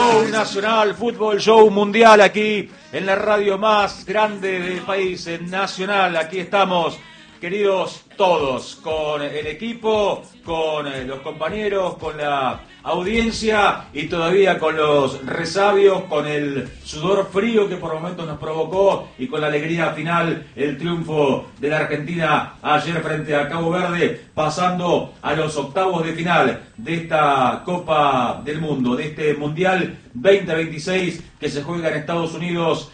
Show Nacional, Fútbol Show Mundial, aquí en la radio más grande del país, en Nacional. Aquí estamos, queridos todos, con el equipo, con los compañeros, con la audiencia y todavía con los resabios, con el sudor frío que por momentos nos provocó y con la alegría final, el triunfo de la Argentina ayer frente a Cabo Verde, pasando a los octavos de final de esta Copa del Mundo, de este Mundial 2026 que se juega en Estados Unidos,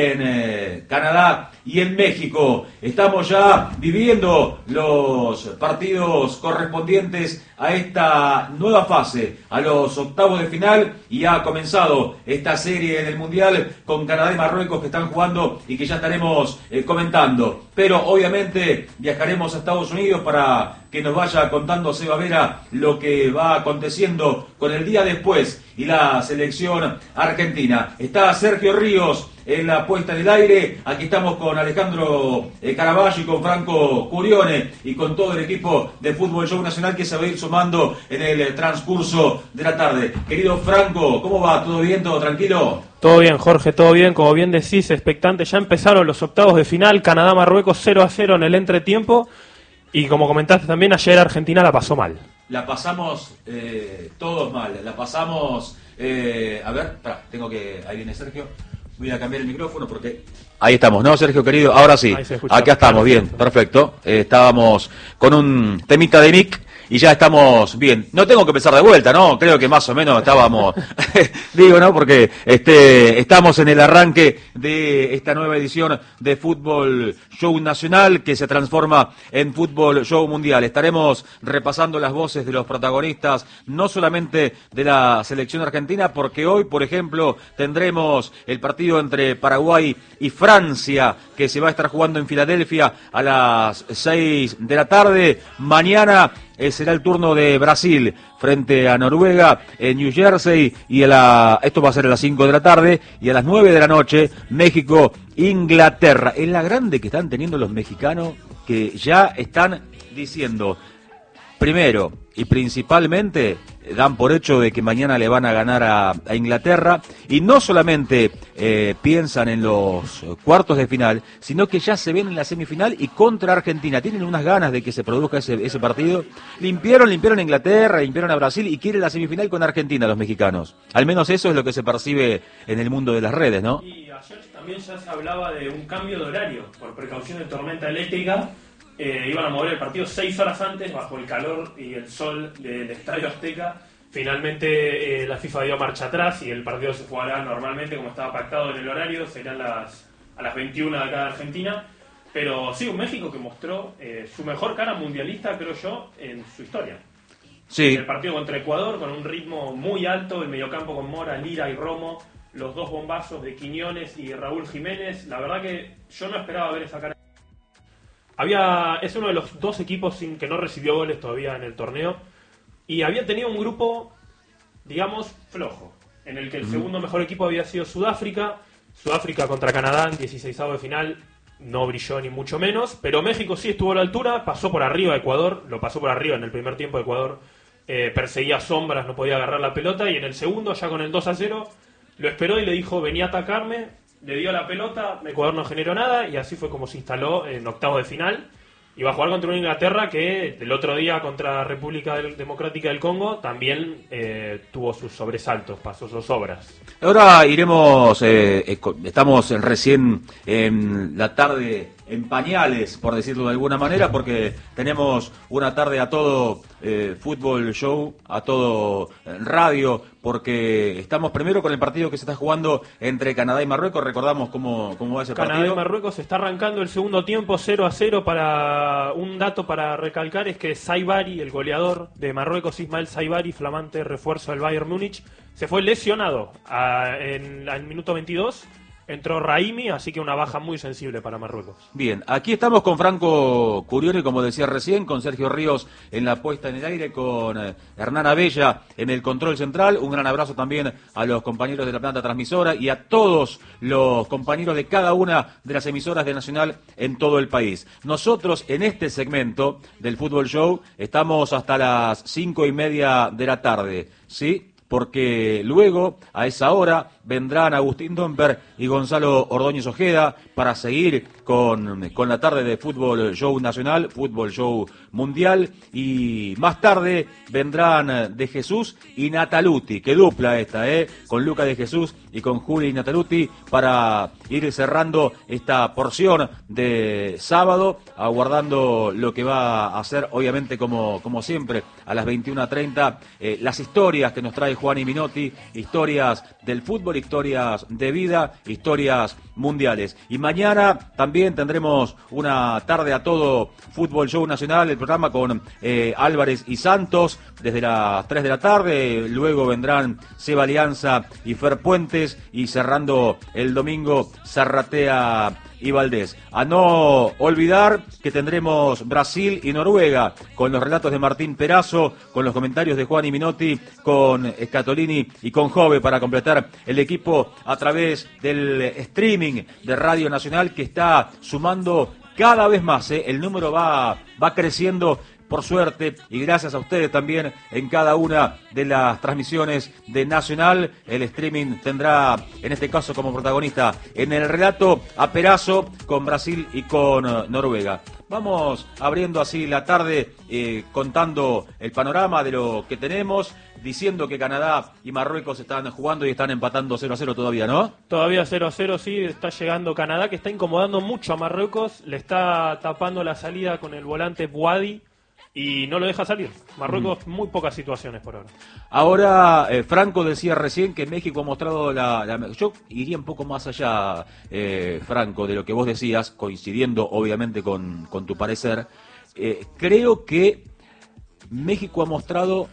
en Canadá y en México. Estamos ya viviendo los partidos correspondientes a esta nueva fase, a los octavos de final, y ha comenzado esta serie del Mundial con Canadá y Marruecos que están jugando y que ya estaremos comentando. Pero obviamente viajaremos a Estados Unidos para que nos vaya contando Seba Vera lo que va aconteciendo con el día después y la selección argentina. Está Sergio Ríos en la puesta en el aire. Aquí estamos con Alejandro Caraballo y con Franco Curione y con todo el equipo de Fútbol Show Nacional que se va a ir sumando en el transcurso de la tarde. Querido Franco, ¿cómo va? ¿Todo bien? ¿Todo tranquilo? Todo bien, Jorge, todo bien. Como bien decís, expectante. Ya empezaron los octavos de final. Canadá-Marruecos 0-0 en el entretiempo. Y como comentaste también, ayer Argentina la pasó mal. La pasamos todos mal. La pasamos... a ver, tengo que... Ahí viene Sergio. Voy a cambiar el micrófono porque... Ahí estamos, ¿no, Sergio querido? Ahora sí. Acá estamos, bien, perfecto. Estábamos con un temita de mic y ya estamos bien. No tengo que empezar de vuelta, ¿no? Creo que más o menos estábamos... Digo, ¿no? Porque estamos en el arranque de esta nueva edición de Fútbol Show Nacional que se transforma en Fútbol Show Mundial. Estaremos repasando las voces de los protagonistas, no solamente de la selección argentina, porque hoy, por ejemplo, tendremos el partido entre Paraguay y Francia, que se va a estar jugando en Filadelfia a las 6 de la tarde. Mañana será el turno de Brasil frente a Noruega en New Jersey y esto va a ser a las 5 de la tarde y a las 9 de la noche México, Inglaterra. Es la grande que están teniendo los mexicanos, que ya están diciendo, primero y principalmente, dan por hecho de que mañana le van a ganar a Inglaterra, y no solamente piensan en los cuartos de final, sino que ya se ven en la semifinal y contra Argentina. Tienen unas ganas de que se produzca ese partido. Limpiaron a Inglaterra, limpiaron a Brasil y quieren la semifinal con Argentina los mexicanos. Al menos eso es lo que se percibe en el mundo de las redes, ¿no? Y ayer también ya se hablaba de un cambio de horario por precaución de tormenta eléctrica. Iban a mover el partido 6 horas antes bajo el calor y el sol del Estadio Azteca. Finalmente la FIFA dio marcha atrás y el partido se jugará normalmente como estaba pactado en el horario, serán a las 21 de acá de Argentina. Pero sí, un México que mostró su mejor cara mundialista, creo yo, en su historia. Sí. El partido contra Ecuador con un ritmo muy alto, el mediocampo con Mora, Lira y Romo, los dos bombazos de Quiñones y Raúl Jiménez. La verdad que yo no esperaba ver esa cara. Es uno de los dos equipos que no recibió goles todavía en el torneo y había tenido un grupo, digamos, flojo, en el que el segundo mejor equipo había sido Sudáfrica contra Canadá en 16avos de final, no brilló ni mucho menos, pero México sí estuvo a la altura, pasó por arriba a Ecuador, lo pasó por arriba en el primer tiempo. Ecuador perseguía sombras, no podía agarrar la pelota, y en el segundo, ya con el 2-0, lo esperó y le dijo, vení a atacarme. Le dio la pelota, Ecuador no generó nada y así fue como se instaló en octavos de final. Iba a jugar contra una Inglaterra que el otro día contra República Democrática del Congo también tuvo sus sobresaltos, pasó sus obras. Ahora iremos, estamos recién en la tarde en pañales, por decirlo de alguna manera, porque tenemos una tarde a todo fútbol show, a todo radio, porque estamos primero con el partido que se está jugando entre Canadá y Marruecos. Recordamos cómo va ese partido. Canadá y Marruecos está arrancando el segundo tiempo 0-0. Un dato para recalcar es que Saibari, el goleador de Marruecos, Ismael Saibari, flamante refuerzo del Bayern Múnich, se fue lesionado en el minuto 22. Entró Raimi, así que una baja muy sensible para Marruecos. Bien, aquí estamos con Franco Curione, como decía recién, con Sergio Ríos en la puesta en el aire, con Hernán Abella en el control central. Un gran abrazo también a los compañeros de la planta transmisora y a todos los compañeros de cada una de las emisoras de Nacional en todo el país. Nosotros en este segmento del Fútbol Show estamos hasta las 5:30 de la tarde, ¿sí? porque luego, a esa hora, vendrán Agustín Domper y Gonzalo Ordóñez Ojeda para seguir con la tarde de Fútbol Show Nacional, Fútbol Show Mundial, y más tarde vendrán De Jesús y Nataluti, que dupla esta, con Luca De Jesús y con Juli Nataluti, para ir cerrando esta porción de sábado, aguardando lo que va a ser, obviamente, como siempre, a las 21:30, las historias que nos trae Juani Minotti, historias del fútbol, historias de vida, historias mundiales. Y mañana también tendremos una tarde a todo Fútbol Show Nacional, el programa con Álvarez y Santos, desde las 3 de la tarde, luego vendrán Seba Alianza y Fer Puentes, y cerrando el domingo, Zarratea y Valdés. A no olvidar que tendremos Brasil y Noruega, con los relatos de Martín Perazo, con los comentarios de Juani Minotti, con Scatolini y con Jove, para completar el equipo a través del streaming de Radio Nacional, que está sumando cada vez más. El número va creciendo, por suerte, y gracias a ustedes también en cada una de las transmisiones de Nacional. El streaming tendrá, en este caso, como protagonista en el relato a Perazo, con Brasil y con Noruega. Vamos abriendo así la tarde, contando el panorama de lo que tenemos, diciendo que Canadá y Marruecos están jugando y están empatando 0-0 todavía, ¿no? Todavía 0-0, sí, está llegando Canadá, que está incomodando mucho a Marruecos, le está tapando la salida con el volante Bouadi, y no lo deja salir. Marruecos, muy pocas situaciones por ahora. Ahora, Franco decía recién que México ha mostrado yo iría un poco más allá, Franco, de lo que vos decías, coincidiendo obviamente con tu parecer. Creo que México ha mostrado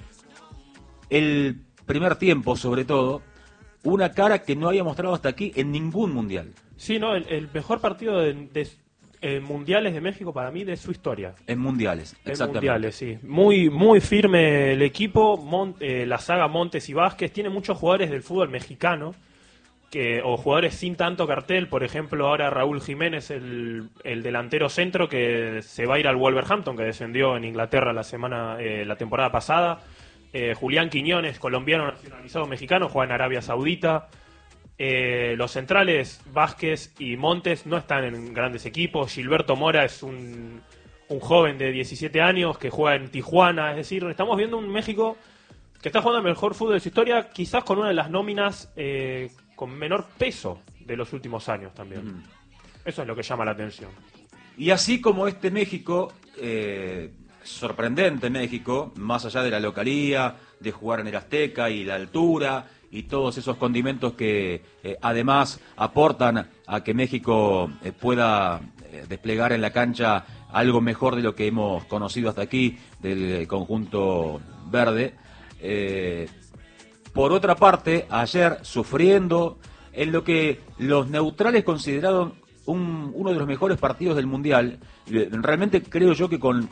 el primer tiempo, sobre todo, una cara que no había mostrado hasta aquí en ningún mundial. Sí, no, el mejor partido de mundiales de México para mí de su historia. En mundiales, exactamente. En mundiales, sí. Muy, muy firme el equipo, la saga Montes y Vázquez. Tiene muchos jugadores del fútbol mexicano, o jugadores sin tanto cartel. Por ejemplo, ahora Raúl Jiménez, el delantero centro, que se va a ir al Wolverhampton, que descendió en Inglaterra la temporada pasada. Julián Quiñones, colombiano nacionalizado mexicano, juega en Arabia Saudita. Los centrales, Vázquez y Montes, no están en grandes equipos. Gilberto Mora es un joven de 17 años que juega en Tijuana. Es decir, estamos viendo un México que está jugando el mejor fútbol de su historia, quizás con una de las nóminas con menor peso de los últimos años también. Eso es lo que llama la atención. Y así como este México, sorprendente México, más allá de la localía, de jugar en el Azteca y la altura y todos esos condimentos que además aportan a que México pueda desplegar en la cancha algo mejor de lo que hemos conocido hasta aquí del conjunto verde. Por otra parte, ayer sufriendo en lo que los neutrales consideraron uno de los mejores partidos del Mundial, realmente creo yo que con